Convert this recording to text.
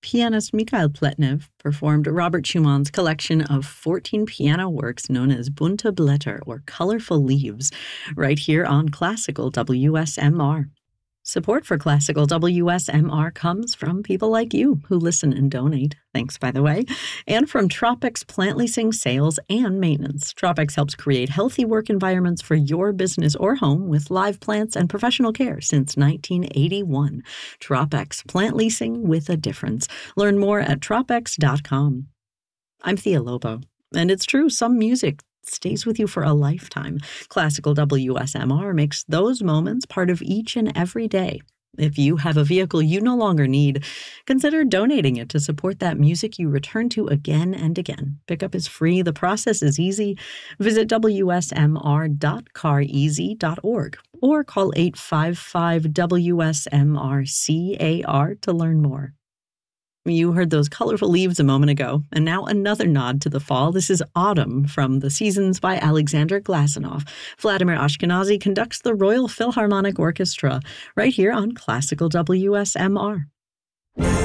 pianist Mikhail Pletnev performed Robert Schumann's collection of 14 piano works known as Bunte Blätter, or Colorful Leaves, right here on Classical WSMR. Support for Classical WSMR comes from people like you who listen and donate. Thanks, by the way. And from Tropics Plant Leasing Sales and Maintenance. Tropics helps create healthy work environments for your business or home with live plants and professional care since 1981. Tropics Plant Leasing with a difference. Learn more at tropics.com. I'm Thea Lobo, and it's true, some music stays with you for a lifetime. Classical WSMR makes those moments part of each and every day. If you have a vehicle you no longer need, consider donating it to support that music you return to again and again. Pickup is free. The process is easy. Visit wsmr.careasy.org or call 855-WSMR-CAR to learn more. You heard those colorful leaves a moment ago, and now another nod to the fall. This is Autumn from The Seasons by Alexander Glazunov. Vladimir Ashkenazy conducts the Royal Philharmonic Orchestra right here on Classical WSMR.